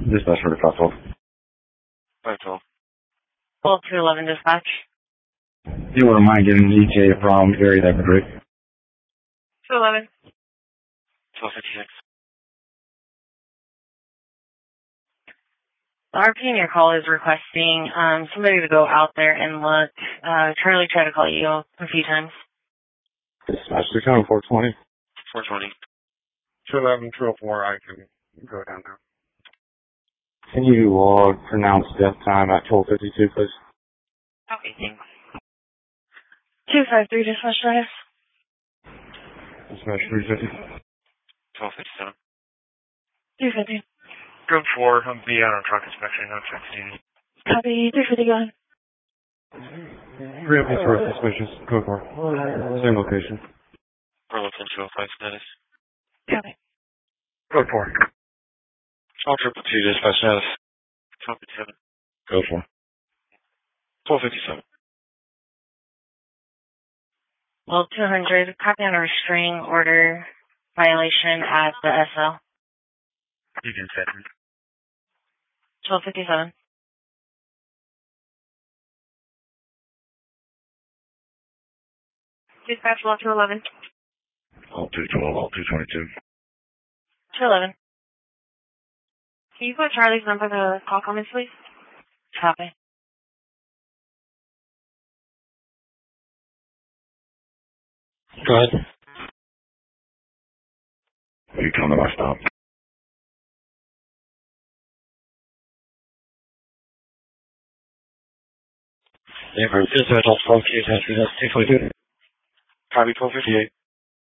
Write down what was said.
Dispatch for 512. 512. 211 dispatch. If you wouldn't mind getting an ETA from area, that'd be great. 211. 1256. The RP in your call is requesting somebody to go out there and look. Charlie tried to call you a few times. Dispatch 600 420. 420. 211, 204, I can go down there. Can you pronounce death time at 1252, please? Okay, thanks. 253 dispatch status. Dispatch 350. 1257. 350. Group 4, I'm be out on truck inspection, no check CD. Copy, 350 go ahead. 350 for suspicious. Code 4. Same location. Burlington 205 status. Copy. Group 4. All 222 dispatch status. 1257. Code 4. 1257. 200, copy on a restraining order violation at the SL. You can set me. 1257. Dispatch 211. All 212, all 222. 211. Can you put Charlie's number in the call comments, please? Copy. Go ahead. You come to my stop. Yeah, for dispatch, all 12 Q, 222. Copy 1258.